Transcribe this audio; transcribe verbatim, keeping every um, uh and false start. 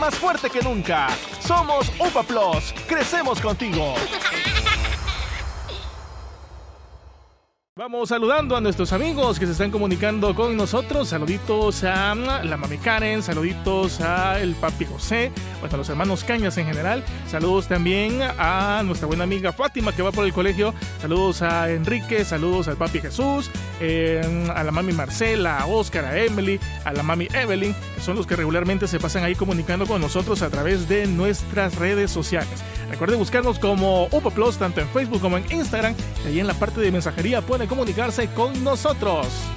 más fuerte que nunca. Somos UPA Plus, crecemos contigo. Vamos saludando a nuestros amigos que se están comunicando con nosotros. Saluditos a la mami Karen, saluditos a el papi José, bueno, a los hermanos Cañas en general. Saludos también a nuestra buena amiga Fátima que va por el colegio. Saludos a Enrique, saludos al papi Jesús, eh, a la mami Marcela, a Oscar, a Emily, a la mami Evelyn, que son los que regularmente se pasan ahí comunicando con nosotros a través de nuestras redes sociales. Recuerden buscarnos como UPA Plus tanto en Facebook como en Instagram, y ahí en la parte de mensajería pueden comunicarse con nosotros.